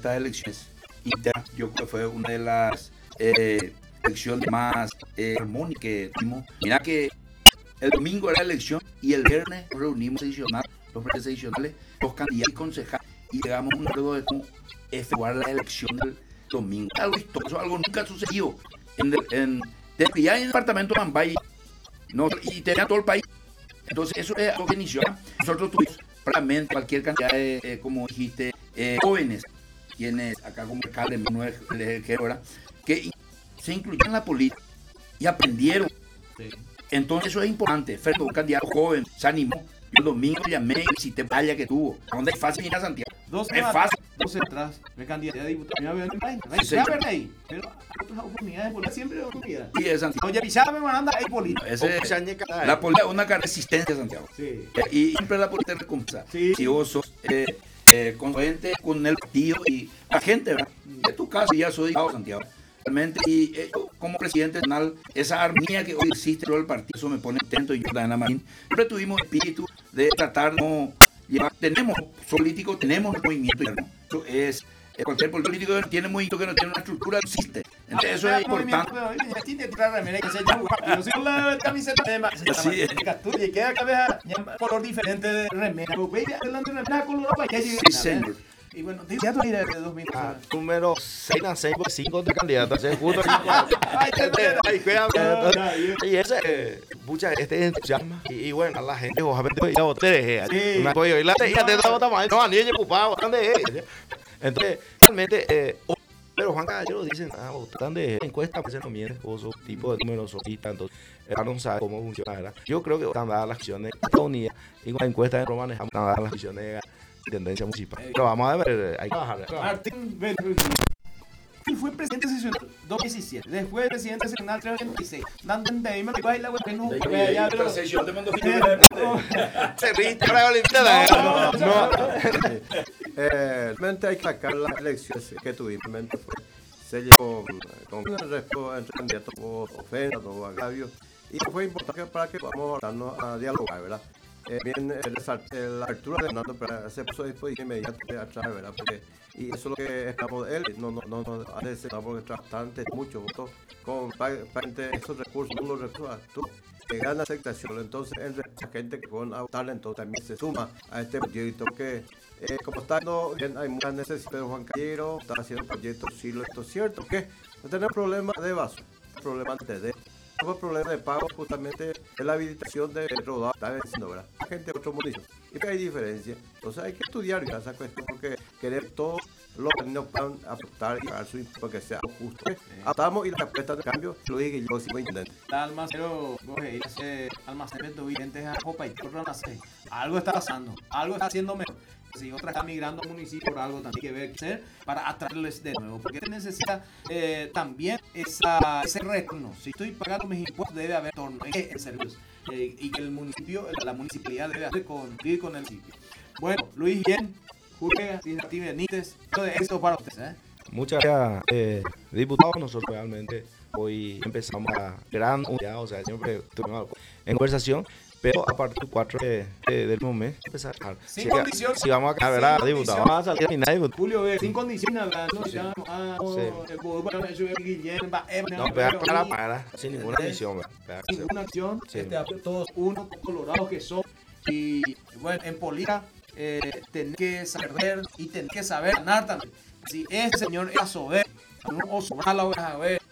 estas elecciones internas, yo creo que fue una de las elecciones más armónicas que tuvimos. Mira que el domingo era la elección y el viernes nos reunimos los sedicionales, los candidatos y concejales, y llegamos a un acuerdo de cómo efectuar la elección del domingo. Algo histórico, algo nunca sucedió desde que ya en el departamento de Mambay, no, y tenía todo el país. Entonces eso es algo que inició. Nosotros tuvimos prácticamente cualquier cantidad de, como dijiste, jóvenes, quienes acá como alcalde, Manuel, que se incluyeron en la política y aprendieron. Sí. Entonces eso es importante. Fernando, un candidato joven, se animó. Yo el domingo llamé y visité vaya que tuvo. ¿Dónde es fácil ir a Santiago? Es fácil. 12 atrás, me candidaté a diputado. Me Sí, ahí, pero hay otras oportunidades, porque siempre hay oportunidades. Y es Santiago. Oye, Pizarra me manda ahí política. La política es una resistencia, Santiago. Sí. Y siempre la política recompensa. Sí. Si vos sos consecuente con el partido y la gente, ¿verdad? De tu caso, ya soy diputado, Santiago. Realmente, y como presidente nacional, esa armonía que hoy existe en todo el partido, eso me pone contento. Y yo, Dana Marín, siempre tuvimos espíritu de tratar de llevar. Tenemos políticos, tenemos movimiento interno. Eso es. Cualquier político que tiene movimiento que no tiene una estructura, no existe. Entonces, eso es importante. Color diferente de remera. Sí, señor. Y bueno, ya tú eres de 2000. Número 6 a 6 por 5 de candidatos. Justo. Y ese, mucha gente entusiasma. Y bueno, la gente, obviamente, ya voté. Y la gente está votando más. No, ni ellos ocupados. Entonces, realmente, pero Juan Caballero dicen, votan de encuesta, pues no mienten, o tipo de números y tantos. No sabe cómo funciona, ¿verdad? Yo creo que están dadas las acciones de unidad. Y con la encuesta de Román están dadas las acciones de tendencia municipal. Pero vamos a ver, hay que bajar. Martín él fue presidente seccional 2017, después presidente seccional 326. Dando en Deima, que baila, güey, que no. La sesión de mando Se rinde para la Olimpiada. No. Realmente hay que sacar las elecciones que tuvimos. Se llevó con el resto entre candidatos por ofensa o agravio. Y fue importante para que podamos darnos a dialogar, ¿verdad? Bien, la altura de Fernando se puso a disposición inmediatamente atrás, ¿verdad? Porque, y eso es lo que esperamos de él. No ha decepcionado porque bastante, mucho votos con esos recursos, unos recursos de gran aceptación. Entonces, la gente que van a votar, entonces también se suma a este proyecto que, como está bien, hay muchas necesidades de Juan Caballero, está haciendo proyectos, sí, esto es cierto, que no tenemos problemas de vaso, problemas de el problema de pago justamente es la habilitación de rodar, está venciendo, ¿verdad? La gente de otros municipios. Y que hay diferencia. Entonces hay que estudiar esa cuestión porque querer todos los caminos puedan aportar y pagar su impuesto porque sea justo. Atamos y las apuestas de cambio, lo dije yo, sigo intendente. Almacero, ese almacén de vigentes a Copa y por almacén. Algo está pasando, algo está haciendo mejor. Si otra está migrando al municipio por algo también que ver qué hacer para atraerles de nuevo, porque necesita también ese retorno. Si estoy pagando mis impuestos, debe haber retorno en servicios y que el municipio, la municipalidad debe cumplir con el municipio. Bueno, Luis Guillén, Jorge Benítez, todo esto para ustedes. Muchas gracias, diputados. Nosotros realmente hoy empezamos a gran unidad, o sea, siempre tuvimos en conversación. Pero a partir del 4 del mismo mes, empezar a sin condición. Si vamos a ver a diputado, vamos a salir a final. Julio, sin condición, hablando, ya, no, para, sin ninguna acción. Sin ninguna acción, todos uno colorado que son. Y bueno, en política, tenés que saber y tenés que saber ganar también. Si ese señor es soberbio, o sobrar la voy a ver,